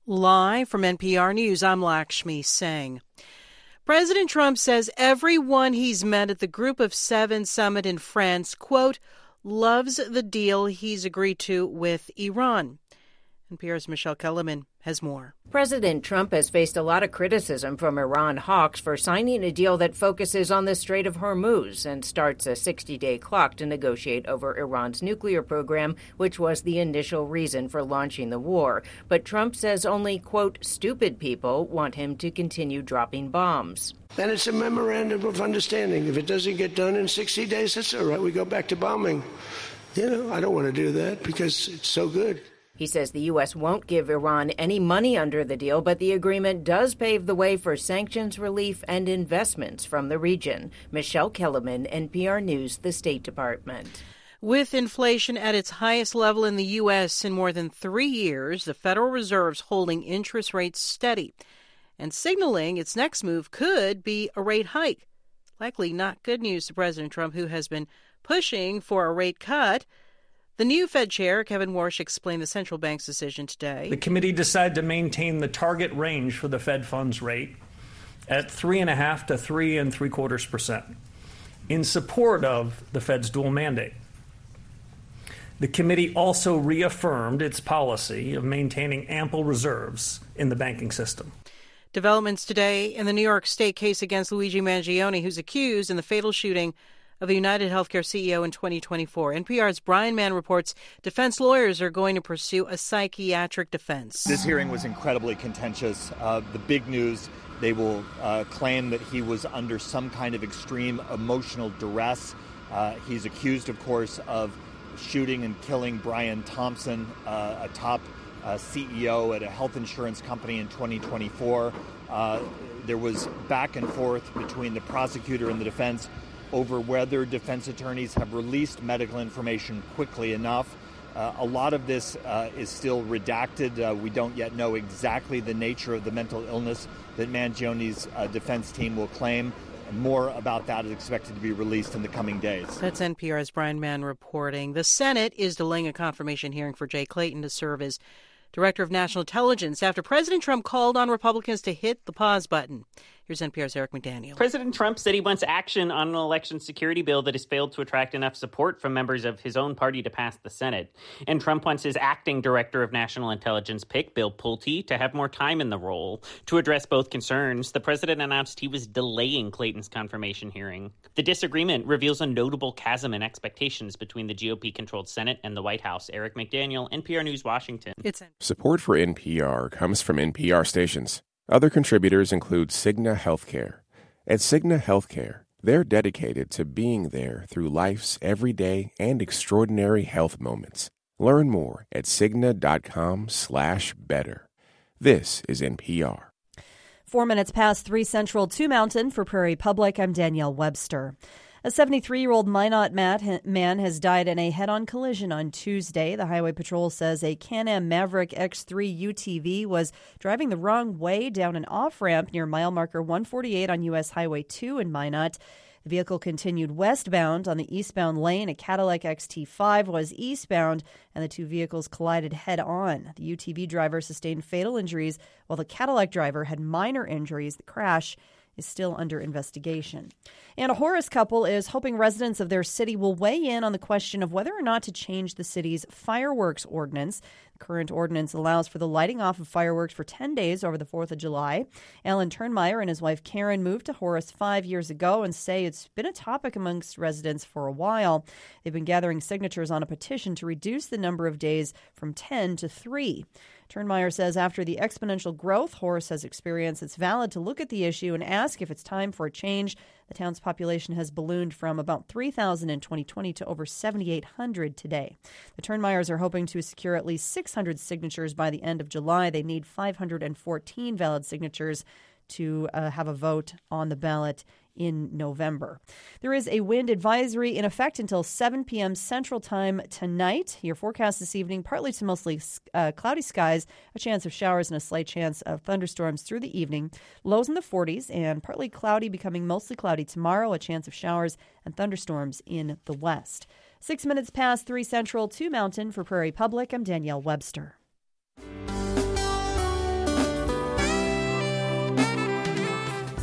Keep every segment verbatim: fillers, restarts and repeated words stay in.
Live from N P R News, I'm Lakshmi Singh. President Trump says everyone he's met at the Group of Seven summit in France, quote, loves the deal he's agreed to with Iran. N P R's Michelle Kellerman has more. President Trump has faced a lot of criticism from Iran hawks for signing a deal that focuses on the Strait of Hormuz and starts a sixty-day clock to negotiate over Iran's nuclear program, which was the initial reason for launching the war. But Trump says only, quote, stupid people want him to continue dropping bombs. Then it's a memorandum of understanding. If it doesn't get done in sixty days, that's all right. We go back to bombing. You know, I don't want to do that because it's so good. He says the U S won't give Iran any money under the deal, but the agreement does pave the way for sanctions relief and investments from the region. Michelle Kellerman, N P R News, the State Department. With inflation at its highest level in the U S in more than three years, the Federal Reserve's holding interest rates steady and signaling its next move could be a rate hike. Likely not good news to President Trump, who has been pushing for a rate cut. The new Fed chair, Kevin Warsh, explained the central bank's decision today. The committee decided to maintain the target range for the Fed funds rate at three and a half to three and three quarters percent in support of the Fed's dual mandate. The committee also reaffirmed its policy of maintaining ample reserves in the banking system. Developments today in the New York State case against Luigi Mangione, who's accused in the fatal shooting of the United Healthcare C E O in twenty twenty-four. N P R's Brian Mann reports defense lawyers are going to pursue a psychiatric defense. This hearing was incredibly contentious. Uh, the big news, they will uh, claim that he was under some kind of extreme emotional duress. Uh, he's accused, of course, of shooting and killing Brian Thompson, uh, a top uh, C E O at a health insurance company in twenty twenty-four. Uh, there was back and forth between the prosecutor and the defense over whether defense attorneys have released medical information quickly enough. Uh, a lot of this uh, is still redacted. Uh, we don't yet know exactly the nature of the mental illness that Mangione's uh, defense team will claim. And more about that is expected to be released in the coming days. That's N P R's Brian Mann reporting. The Senate is delaying a confirmation hearing for Jay Clayton to serve as Director of National Intelligence after President Trump called on Republicans to hit the pause button. Here's N P R's Eric McDaniel. President Trump said he wants action on an election security bill that has failed to attract enough support from members of his own party to pass the Senate. And Trump wants his acting Director of National Intelligence pick, Bill Pulte, to have more time in the role. To address both concerns, the president announced he was delaying Clayton's confirmation hearing. The disagreement reveals a notable chasm in expectations between the G O P-controlled Senate and the White House. Eric McDaniel, N P R News, Washington. It's Support for N P R comes from N P R stations. Other contributors include Cigna Healthcare. At Cigna Healthcare, they're dedicated to being there through life's everyday and extraordinary health moments. Learn more at Cigna.com slash better. This is N P R. Four minutes past three Central, two Mountain. For Prairie Public, I'm Danielle Webster. A seventy-three-year-old Minot man has died in a head-on collision on Tuesday. The Highway Patrol says a Can-Am Maverick X three U T V was driving the wrong way down an off-ramp near mile marker one forty-eight on U S Highway two in Minot. The vehicle continued westbound on the eastbound lane. A Cadillac X T five was eastbound, and the two vehicles collided head-on. The U T V driver sustained fatal injuries, while the Cadillac driver had minor injuries. The crash is still under investigation. And a Horace couple is hoping residents of their city will weigh in on the question of whether or not to change the city's fireworks ordinance. The current ordinance allows for the lighting off of fireworks for ten days over the fourth of July. Alan Turnmeyer and his wife Karen moved to Horace five years ago and say it's been a topic amongst residents for a while. They've been gathering signatures on a petition to reduce the number of days from ten to three. Turnmeyer says after the exponential growth Horace has experienced, it's valid to look at the issue and ask if it's time for a change. The town's population has ballooned from about three thousand in twenty twenty to over seventy-eight hundred today. The Turnmeyers are hoping to secure at least six hundred signatures by the end of July. They need five hundred fourteen valid signatures to uh, have a vote on the ballot in November. There is a wind advisory in effect until seven p.m. Central Time tonight. Your forecast this evening, partly to mostly uh, cloudy skies, a chance of showers and a slight chance of thunderstorms through the evening. Lows in the forties and partly cloudy, becoming mostly cloudy tomorrow, a chance of showers and thunderstorms in the west. Six minutes past three Central, two Mountain. For Prairie Public, I'm Danielle Webster.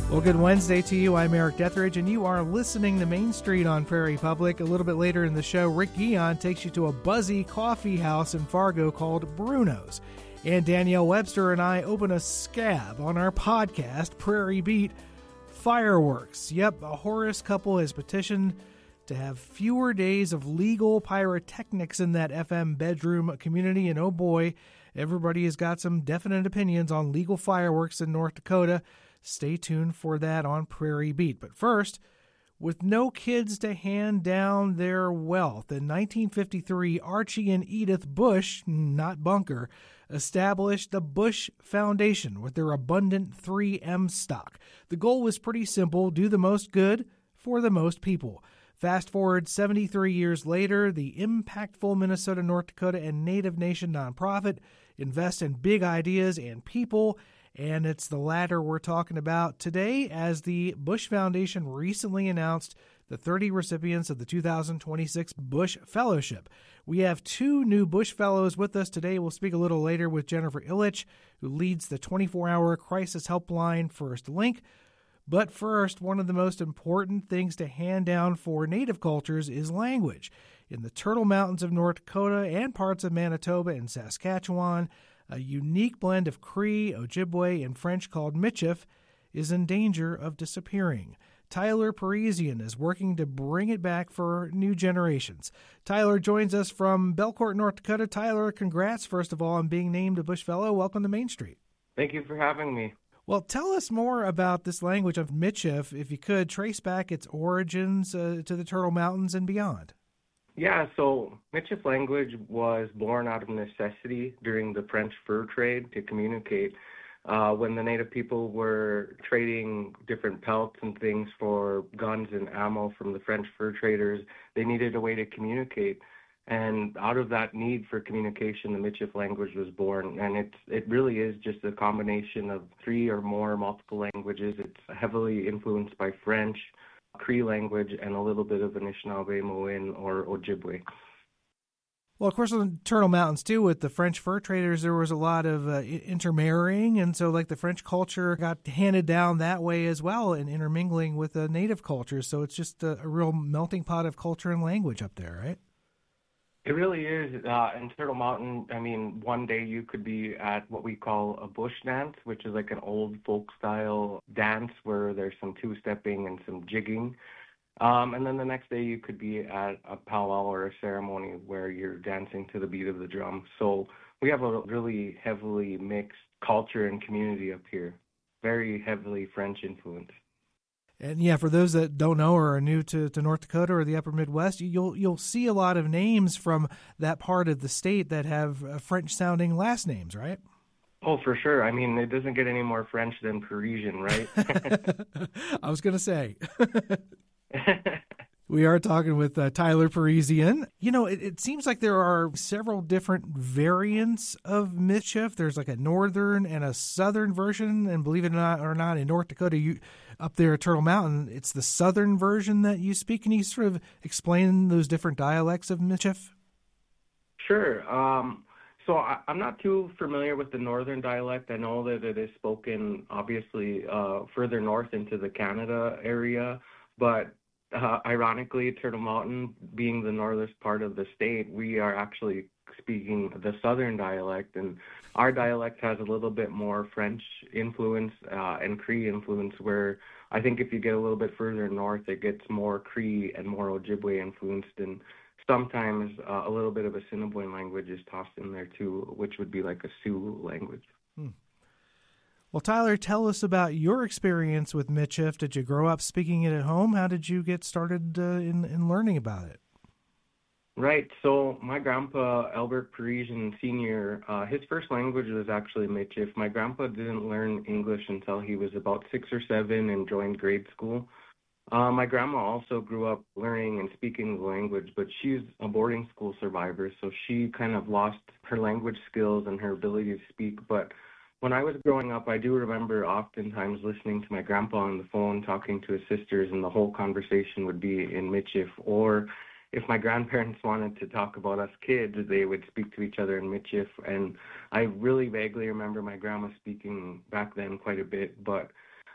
Well, good Wednesday to you. I'm Eric Deathridge, and you are listening to Main Street on Prairie Public. A little bit later in the show, Rick Guion takes you to a buzzy coffee house in Fargo called Bruno's. And Danielle Webster and I open a scab on our podcast, Prairie Beat Fireworks. Yep, a Horace couple has petitioned to have fewer days of legal pyrotechnics in that F M bedroom community. And oh boy, everybody has got some definite opinions on legal fireworks in North Dakota. Stay tuned for that on Prairie Beat. But first, with no kids to hand down their wealth, in nineteen fifty-three, Archie and Edith Bush, not Bunker, established the Bush Foundation with their abundant three M stock. The goal was pretty simple: do the most good for the most people. Fast forward seventy-three years later, the impactful Minnesota, North Dakota, and Native Nation nonprofit invest in big ideas and people, and it's the latter we're talking about today, as the Bush Foundation recently announced the thirty recipients of the two thousand twenty-six Bush Fellowship. We have two new Bush Fellows with us today. We'll speak a little later with Jennifer Illich, who leads the twenty-four hour crisis helpline First Link. But first, one of the most important things to hand down for Native cultures is language. In the Turtle Mountains of North Dakota and parts of Manitoba and Saskatchewan, a unique blend of Cree, Ojibwe, and French called Michif is in danger of disappearing. Tyler Parisian is working to bring it back for new generations. Tyler joins us from Belcourt, North Dakota. Tyler, congrats, first of all, on being named a Bush Fellow. Welcome to Main Street. Thank you for having me. Well, tell us more about this language of Michif, if you could, trace back its origins uh, to the Turtle Mountains and beyond. Yeah, so Michif language was born out of necessity during the French fur trade to communicate. Uh, when the Native people were trading different pelts and things for guns and ammo from the French fur traders, they needed a way to communicate. And out of that need for communication, the Michif language was born. And it's, it really is just a combination of three or more multiple languages. It's heavily influenced by French, Cree language, and a little bit of Anishinaabe, Moin, or Ojibwe. Well, of course, in the Turtle Mountains, too, with the French fur traders, there was a lot of uh, intermarrying. And so, like, the French culture got handed down that way as well, and intermingling with the native cultures. So it's just a, a real melting pot of culture and language up there, right? It really is. Uh, in Turtle Mountain, I mean, one day you could be at what we call a bush dance, which is like an old folk-style dance where there's some two-stepping and some jigging. Um, and then the next day you could be at a powwow or a ceremony where you're dancing to the beat of the drum. So we have a really heavily mixed culture and community up here, very heavily French influenced. And yeah, for those that don't know or are new to, to North Dakota or the Upper Midwest, you'll you'll see a lot of names from that part of the state that have uh, French-sounding last names, right? Oh, for sure. I mean, it doesn't get any more French than Parisian, right? I was going to say. We are talking with uh, Tyler Parisian. You know, it, it seems like there are several different variants of Michif. There's like a northern and a southern version, and believe it or not, or not in North Dakota, you up there at Turtle Mountain, it's the southern version that you speak. Can you sort of explain those different dialects of Michif? Sure. Um, so I, I'm not too familiar with the northern dialect. I know that it is spoken, obviously, uh, further north into the Canada area, but Uh, ironically, Turtle Mountain, being the northern part of the state, we are actually speaking the southern dialect, and our dialect has a little bit more French influence uh, and Cree influence, where I think if you get a little bit further north, it gets more Cree and more Ojibwe influenced, and sometimes uh, a little bit of Assiniboine language is tossed in there too, which would be like a Sioux language. Hmm. Well, Tyler, tell us about your experience with Michif. Did you grow up speaking it at home? How did you get started uh, in, in learning about it? Right. So my grandpa, Albert Parisian Senior, uh, his first language was actually Michif. My grandpa didn't learn English until he was about six or seven and joined grade school. Uh, my grandma also grew up learning and speaking the language, but she's a boarding school survivor, so she kind of lost her language skills and her ability to speak. But when I was growing up, I do remember oftentimes listening to my grandpa on the phone talking to his sisters, and the whole conversation would be in Michif. Or if my grandparents wanted to talk about us kids, they would speak to each other in Michif. And I really vaguely remember my grandma speaking back then quite a bit. But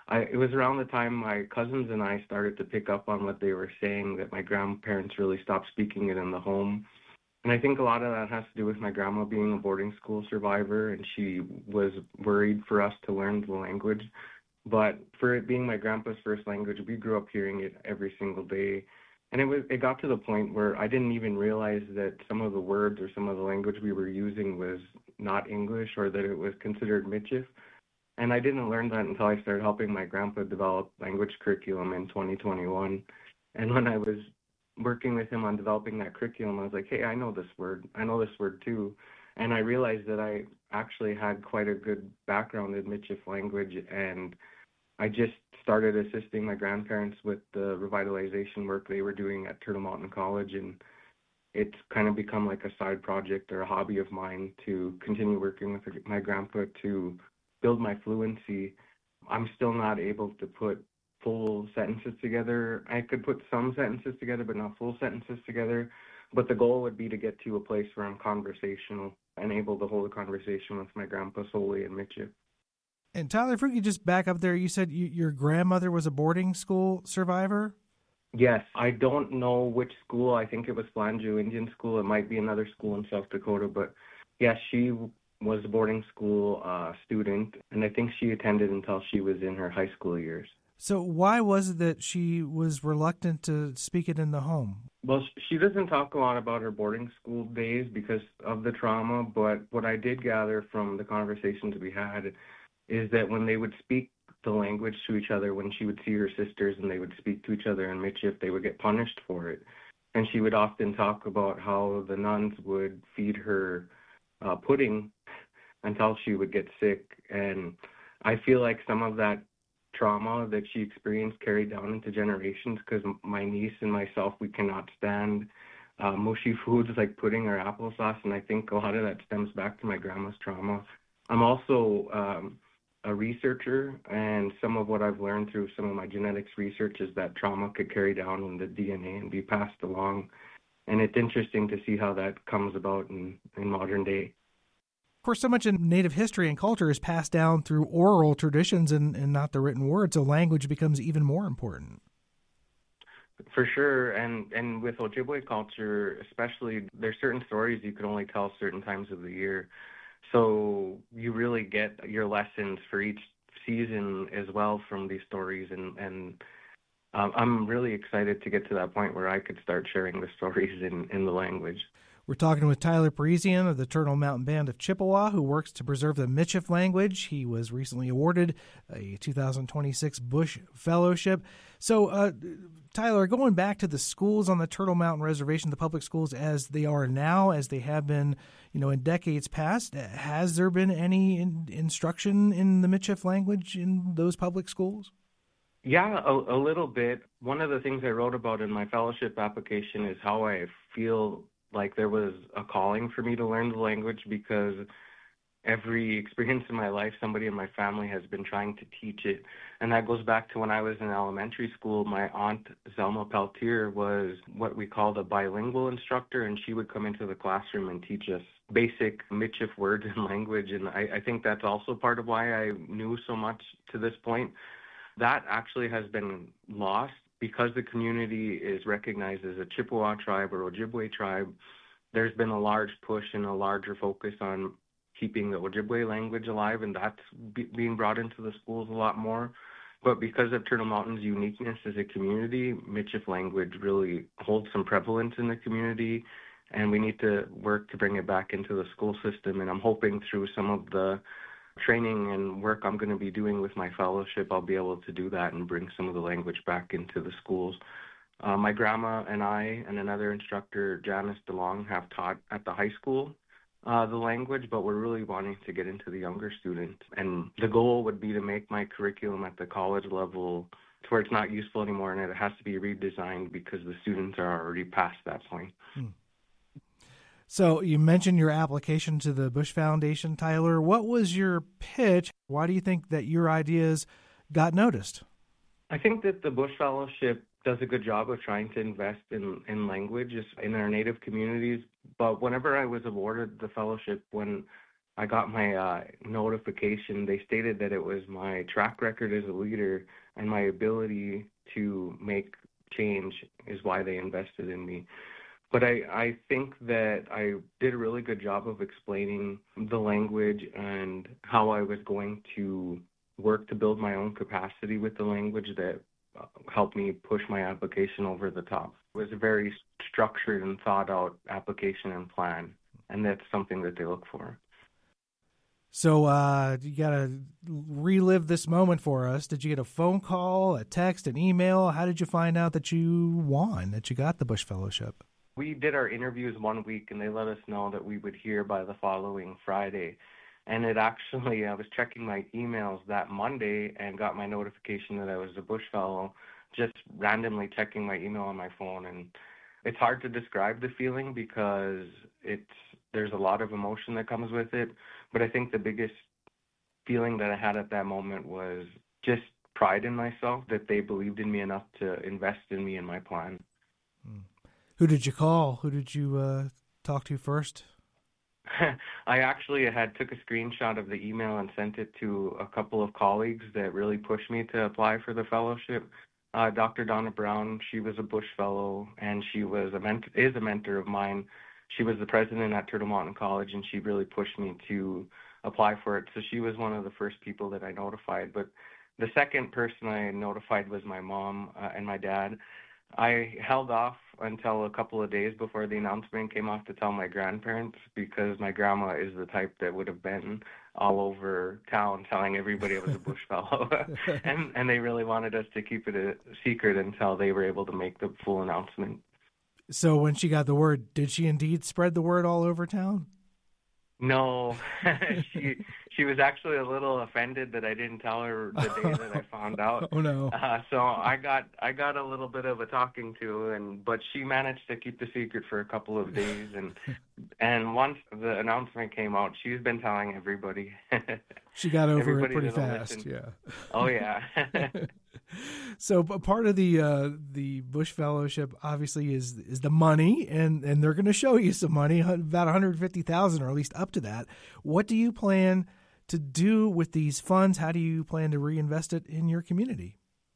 I, it was around the time my cousins and I started to pick up on what they were saying, that my grandparents really stopped speaking it in the home. And I think a lot of that has to do with my grandma being a boarding school survivor, and she was worried for us to learn the language. But for it being my grandpa's first language, we grew up hearing it every single day. And it was it got to the point where I didn't even realize that some of the words or some of the language we were using was not English, or that it was considered Michif. And I didn't learn that until I started helping my grandpa develop language curriculum in twenty twenty-one. And when I was working with him on developing that curriculum, I was like, hey, I know this word. I know this word too. And I realized that I actually had quite a good background in Michif language, and I just started assisting my grandparents with the revitalization work they were doing at Turtle Mountain College, and it's kind of become like a side project or a hobby of mine to continue working with my grandpa to build my fluency. I'm still not able to put full sentences together. I could put some sentences together, but not full sentences together. But the goal would be to get to a place where I'm conversational and able to hold a conversation with my grandpa solely in Michif. And Tyler, if we could just back up there, you said you, your grandmother was a boarding school survivor? Yes, I don't know which school. I think it was Flanju Indian School. It might be another school in South Dakota, but yes, she was a boarding school uh, student, and I think she attended until she was in her high school years. So why was it that she was reluctant to speak it in the home? Well, she doesn't talk a lot about her boarding school days because of the trauma, but what I did gather from the conversations we had is that when they would speak the language to each other, when she would see her sisters and they would speak to each other in Michif, they would get punished for it. And she would often talk about how the nuns would feed her uh, pudding until she would get sick. And I feel like some of that trauma that she experienced carried down into generations, because my niece and myself, we cannot stand uh, mushy foods like pudding or applesauce, and I think a lot of that stems back to my grandma's trauma. I'm also um, a researcher, and some of what I've learned through some of my genetics research is that trauma could carry down in the D N A and be passed along, and it's interesting to see how that comes about in, in modern day. Of course, so much in Native history and culture is passed down through oral traditions and, and not the written word, so language becomes even more important. For sure, and, and with Ojibwe culture especially, there's certain stories you can only tell certain times of the year. So you really get your lessons for each season as well from these stories, and, and um, I'm really excited to get to that point where I could start sharing the stories in, in the language. We're talking with Tyler Parisian of the Turtle Mountain Band of Chippewa, who works to preserve the Michif language. He was recently awarded a two thousand twenty-six Bush Fellowship. So, uh, Tyler, going back to the schools on the Turtle Mountain Reservation, the public schools as they are now, as they have been, you know, in decades past, has there been any in- instruction in the Michif language in those public schools? Yeah, a, a little bit. One of the things I wrote about in my fellowship application is how I feel like there was a calling for me to learn the language, because every experience in my life, somebody in my family has been trying to teach it. And that goes back to when I was in elementary school. My aunt, Zelma Peltier, was what we called a bilingual instructor, and she would come into the classroom and teach us basic Michif words and language. And I, I think that's also part of why I knew so much to this point. That actually has been lost. Because the community is recognized as a Chippewa tribe or Ojibwe tribe, there's been a large push and a larger focus on keeping the Ojibwe language alive, and that's be, being brought into the schools a lot more. But because of Turtle Mountain's uniqueness as a community, Michif language really holds some prevalence in the community, and we need to work to bring it back into the school system. And I'm hoping through some of the training and work I'm going to be doing with my fellowship, I'll be able to do that and bring some of the language back into the schools. Uh, my grandma and I and another instructor, Janice DeLong, have taught at the high school uh, the language, but we're really wanting to get into the younger students. And the goal would be to make my curriculum at the college level to where it's not useful anymore, and it has to be redesigned because the students are already past that point. Hmm. So you mentioned your application to the Bush Foundation, Tyler. What was your pitch? Why do you think that your ideas got noticed? I think that the Bush Fellowship does a good job of trying to invest in, in language in our Native communities. But whenever I was awarded the fellowship, when I got my uh, notification, they stated that it was my track record as a leader and my ability to make change is why they invested in me. But I, I think that I did a really good job of explaining the language and how I was going to work to build my own capacity with the language that helped me push my application over the top. It was a very structured and thought out application and plan, and that's something that they look for. So uh, you got to relive this moment for us. Did you get a phone call, a text, an email? How did you find out that you won, that you got the Bush Fellowship? We did our interviews one week, and they let us know that we would hear by the following Friday. And it actually, I was checking my emails that Monday and got my notification that I was a Bush Fellow, just randomly checking my email on my phone. And it's hard to describe the feeling because it's there's a lot of emotion that comes with it. But I think the biggest feeling that I had at that moment was just pride in myself, that they believed in me enough to invest in me and my plan. Who did you call? Who did you uh, talk to first? I actually had took a screenshot of the email and sent it to a couple of colleagues that really pushed me to apply for the fellowship. Uh, Doctor Donna Brown, she was a Bush Fellow, and she was a ment- is a mentor of mine. She was the president at Turtle Mountain College, and she really pushed me to apply for it. So she was one of the first people that I notified. But the second person I notified was my mom uh, and my dad. I held off until a couple of days before the announcement came off to tell my grandparents, because my grandma is the type that would have been all over town telling everybody I was a Bush Fellow. and, and they really wanted us to keep it a secret until they were able to make the full announcement. So when she got the word, did she indeed spread the word all over town? No, she she was actually a little offended that I didn't tell her the day that I found out. Oh no! Uh, so I got I got a little bit of a talking to, and but she managed to keep the secret for a couple of days, and and once the announcement came out, she's been telling everybody. She got over everybody it pretty fast. Listen. Yeah. Oh yeah. So part of the uh, the Bush Fellowship obviously is is the money, and, and they're going to show you some money, about one hundred fifty thousand dollars or at least up to that. What do you plan to do with these funds? How do you plan to reinvest it in your community?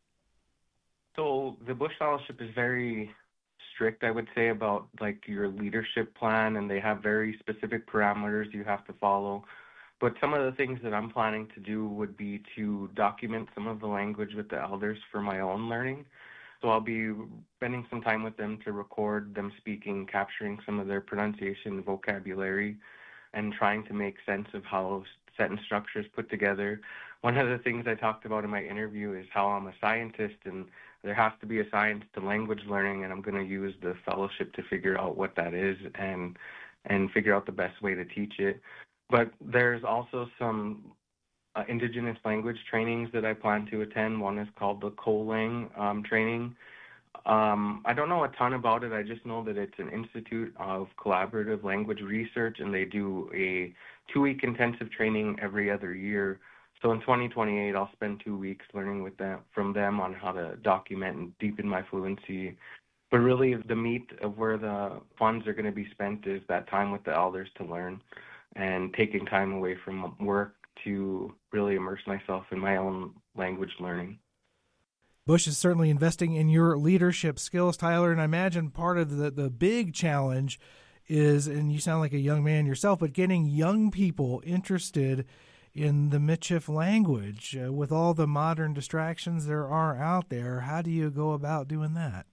So the Bush Fellowship is very strict, I would say, about like your leadership plan, and they have very specific parameters you have to follow. But some of the things that I'm planning to do would be to document some of the language with the elders for my own learning. So I'll be spending some time with them to record them speaking, capturing some of their pronunciation, vocabulary, and trying to make sense of how sentence structures put together. One of the things I talked about in my interview is how I'm a scientist, and there has to be a science to language learning, and I'm going to use the fellowship to figure out what that is and and figure out the best way to teach it. But there's also some uh, indigenous language trainings that I plan to attend. One is called the Kolang um, training. Um, I don't know a ton about it. I just know that it's an institute of collaborative language research, and they do a two-week intensive training every other year. So in twenty twenty-eight, I'll spend two weeks learning with them from them on how to document and deepen my fluency. But really, the meat of where the funds are going to be spent is that time with the elders to learn, and taking time away from work to really immerse myself in my own language learning. Bush is certainly investing in your leadership skills, Tyler, and I imagine part of the, the big challenge is, and you sound like a young man yourself, but getting young people interested in the Michif language. Uh, with all the modern distractions there are out there, how do you go about doing that?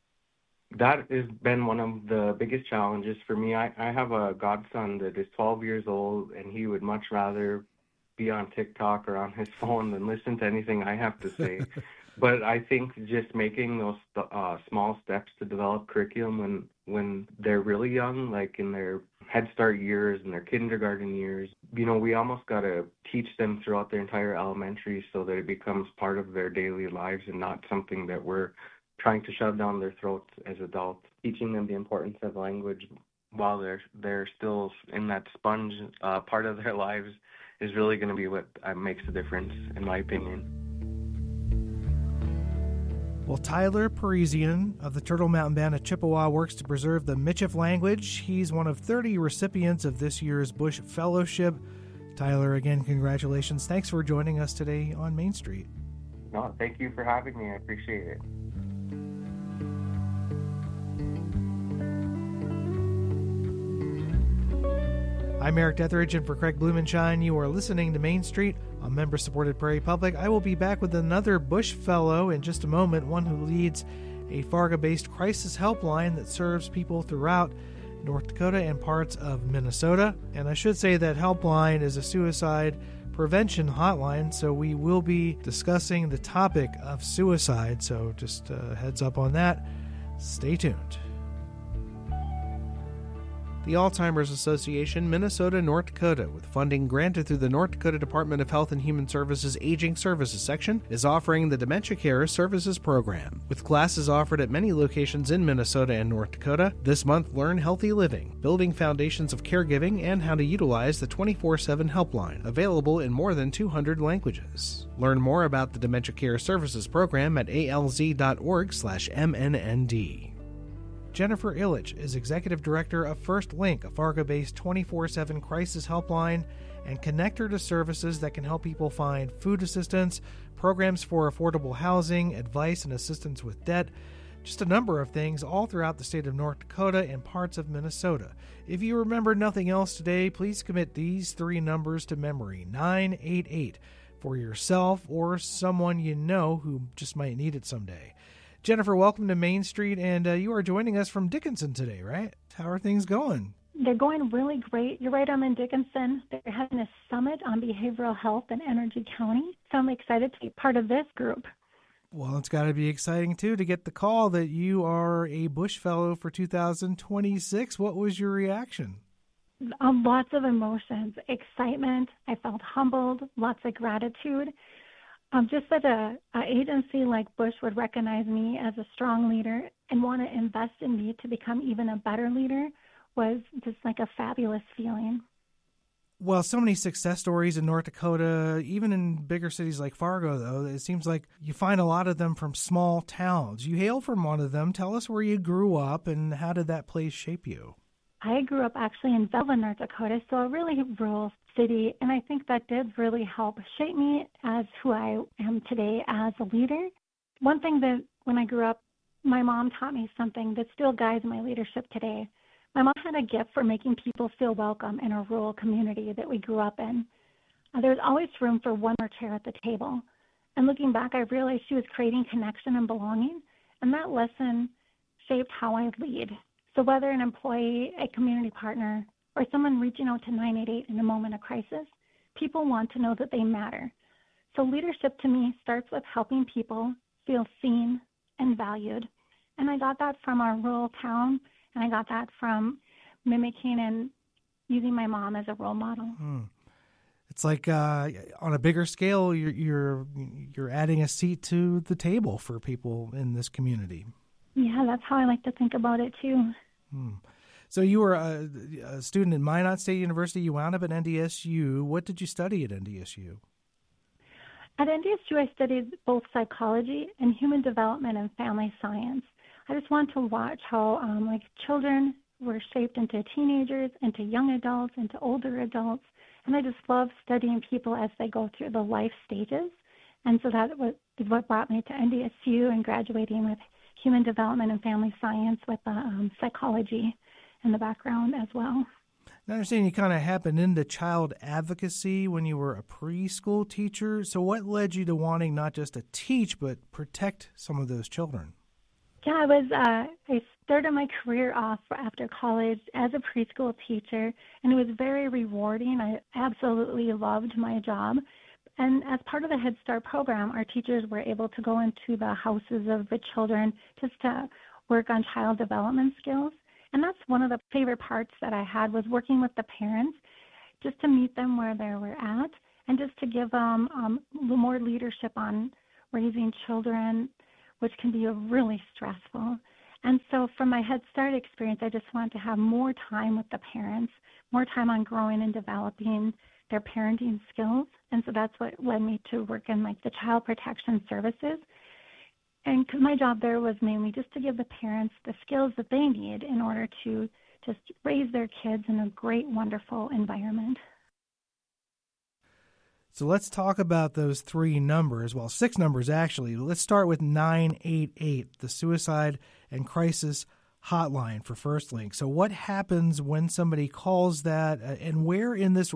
That has been one of the biggest challenges for me. I, I have a godson that is twelve years old, and he would much rather be on TikTok or on his phone than listen to anything I have to say. But I think just making those uh, small steps to develop curriculum when, when they're really young, like in their Head Start years and their kindergarten years, you know, we almost got to teach them throughout their entire elementary so that it becomes part of their daily lives and not something that we're trying to shove down their throats as adults. Teaching them the importance of language while they're they're still in that sponge uh, part of their lives is really going to be what uh, makes a difference, in my opinion. Well, Tyler Parisian of the Turtle Mountain Band of Chippewa works to preserve the Michif language. He's one of thirty recipients of this year's Bush Fellowship. Tyler, again, congratulations. Thanks for joining us today on Main Street. No, thank you for having me. I appreciate it. I'm Eric Detheridge, and for Craig Blumenshine, you are listening to Main Street on member-supported Prairie Public. I will be back with another Bush Fellow in just a moment, one who leads a Fargo-based crisis helpline that serves people throughout North Dakota and parts of Minnesota. And I should say that helpline is a suicide prevention hotline, so we will be discussing the topic of suicide. So just a heads up on that. Stay tuned. The Alzheimer's Association, Minnesota, North Dakota, with funding granted through the North Dakota Department of Health and Human Services Aging Services section, is offering the Dementia Care Services Program. With classes offered at many locations in Minnesota and North Dakota, this month learn healthy living, building foundations of caregiving, and how to utilize the twenty-four seven helpline, available in more than two hundred languages. Learn more about the Dementia Care Services Program at alz.org slash MNND. Jennifer Illich is Executive Director of First Link, a Fargo-based twenty-four seven crisis helpline and connector to services that can help people find food assistance, programs for affordable housing, advice and assistance with debt, just a number of things all throughout the state of North Dakota and parts of Minnesota. If you remember nothing else today, please commit these three numbers to memory, nine eight eight, for yourself or someone you know who just might need it someday. Jennifer, welcome to Main Street, and uh, you are joining us from Dickinson today, right? How are things going? They're going really great. You're right, I'm in Dickinson. They're having a summit on behavioral health in Energy County, so I'm excited to be part of this group. Well, it's got to be exciting, too, to get the call that you are a Bush Fellow for two thousand twenty-six. What was your reaction? Um, lots of emotions, excitement. I felt humbled, lots of gratitude. Um, just that a, a agency like Bush would recognize me as a strong leader and want to invest in me to become even a better leader was just like a fabulous feeling. Well, so many success stories in North Dakota, even in bigger cities like Fargo, though. It seems like you find a lot of them from small towns. You hail from one of them. Tell us where you grew up and how did that place shape you? I grew up actually in Belleville, North Dakota, so a really rural city, and I think that did really help shape me as who I am today as a leader. One thing that when I grew up, my mom taught me something that still guides my leadership today. My mom had a gift for making people feel welcome in a rural community that we grew up in. Uh, there was always room for one more chair at the table. And looking back, I realized she was creating connection and belonging, and that lesson shaped how I lead. So whether an employee, a community partner, or someone reaching out to nine eight eight in a moment of crisis, people want to know that they matter. So leadership to me starts with helping people feel seen and valued. And I got that from our rural town, and I got that from mimicking and using my mom as a role model. Hmm. It's like uh, on a bigger scale, you're, you're you're adding a seat to the table for people in this community. Yeah, that's how I like to think about it too. Hmm. So you were a, a student at Minot State University. You wound up at N D S U. What did you study at N D S U? At N D S U, I studied both psychology and human development and family science. I just want to watch how um, like children were shaped into teenagers, into young adults, into older adults. And I just love studying people as they go through the life stages. And so that was what brought me to N D S U and graduating with human development and family science with uh, um, psychology in the background as well. I understand you kind of happened into child advocacy when you were a preschool teacher. So what led you to wanting not just to teach, but protect some of those children? Yeah, I was. Uh, I started my career off after college as a preschool teacher, and it was very rewarding. I absolutely loved my job. And as part of the Head Start program, our teachers were able to go into the houses of the children just to work on child development skills. And that's one of the favorite parts that I had was working with the parents, just to meet them where they were at and just to give them um, more leadership on raising children, which can be really stressful. And so from my Head Start experience, I just wanted to have more time with the parents, more time on growing and developing their parenting skills. And so that's what led me to work in like the child protection services. And cause my job there was mainly just to give the parents the skills that they need in order to just raise their kids in a great, wonderful environment. So let's talk about those three numbers. Well, six numbers, actually. Let's start with nine eight eight, the Suicide and Crisis Hotline for FirstLink. So what happens when somebody calls that, uh, and where in this